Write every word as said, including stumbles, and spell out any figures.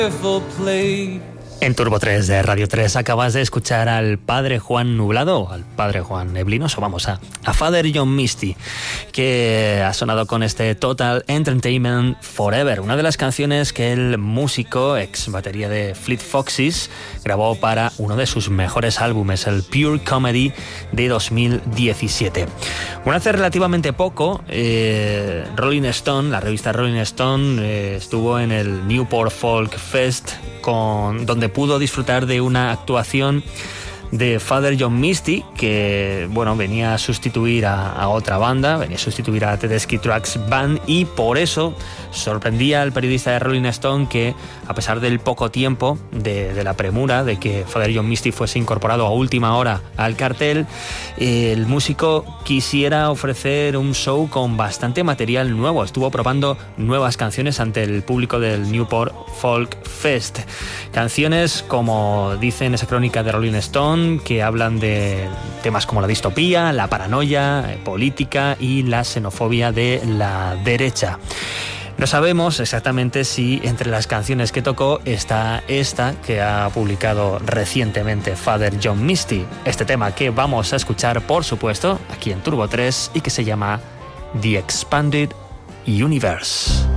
En Turbo tres de Radio tres acabas de escuchar al padre Juan Nublado, al padre Juan Neblinoso, vamos a, a Father John Misty, que ha sonado con este Total Entertainment Forever, una de las canciones que el músico, ex batería de Fleet Foxes, grabó para uno de sus mejores álbumes, el Pure Comedy de dos mil diecisiete. Bueno, hace relativamente poco, eh, Rolling Stone, la revista Rolling Stone, eh, estuvo en el Newport Folk Fest, con, donde pudo disfrutar de una actuación de Father John Misty, que bueno, venía a sustituir a, a otra banda, venía a sustituir a Tedeschi Trucks Band, y por eso sorprendía al periodista de Rolling Stone que, a pesar del poco tiempo de, de la premura de que Father John Misty fuese incorporado a última hora al cartel, el músico quisiera ofrecer un show con bastante material nuevo. Estuvo probando nuevas canciones ante el público del Newport Folk Fest, canciones, como dice en esa crónica de Rolling Stone, que hablan de temas como la distopía, la paranoia política y la xenofobia de la derecha. No sabemos exactamente si entre las canciones que tocó está esta que ha publicado recientemente Father John Misty, este tema que vamos a escuchar, por supuesto, aquí en Turbo tres, y que se llama The Expanded Universe.